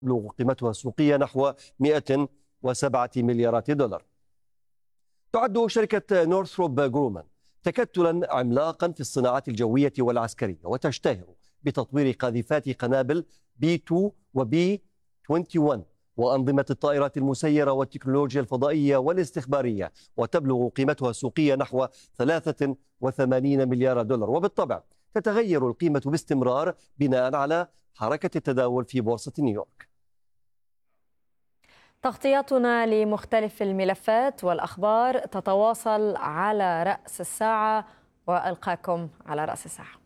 تبلغ قيمتها السوقية نحو 107 مليارات دولار. تعد شركة نورثروب جرومان تكتلا عملاقا في الصناعات الجوية والعسكرية، وتشتهر بتطوير قاذفات قنابل B2 وB21 وأنظمة الطائرات المسيرة والتكنولوجيا الفضائية والاستخبارية، وتبلغ قيمتها السوقية نحو 83 مليار دولار. وبالطبع تتغير القيمة باستمرار بناء على حركة التداول في بورصة نيويورك. تغطياتنا لمختلف الملفات والأخبار تتواصل على رأس الساعة، وألقاكم على رأس الساعة.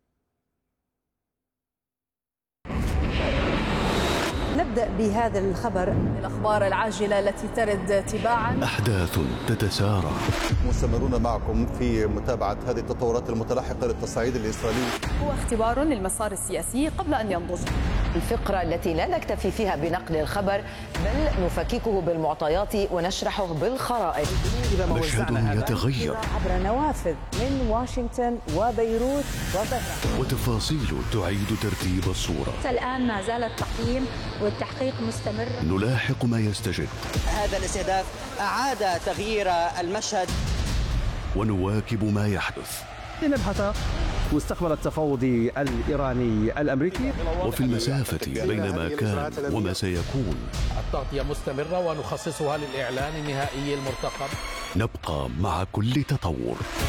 نبدأ بهذا الخبر. الأخبار العاجلة التي ترد تباعا أحداث تتسارع. مستمرون معكم في متابعة هذه التطورات المتلاحقة للتصعيد الإسرائيلي. هو اختبار للمسار السياسي قبل أن ينضج. الفقرة التي لا نكتفي فيها بنقل الخبر، بل نفككه بالمعطيات ونشرحه بالخرائط. مشهد يتغير عبر نوافذ من واشنطن وبيروت وطهران، وتفاصيل تعيد ترتيب الصورة. الآن ما زال التقييم والتحقيق مستمر. نلاحق ما يستجد. هذا الاستهداف أعاد تغيير المشهد، ونواكب ما يحدث. لنبحث مستقبل التفاوض الإيراني الأمريكي. وفي المسافة بين ما كان وما سيكون، التغطية مستمرة ونخصصها للإعلان النهائي المرتقب. نبقى مع كل تطور.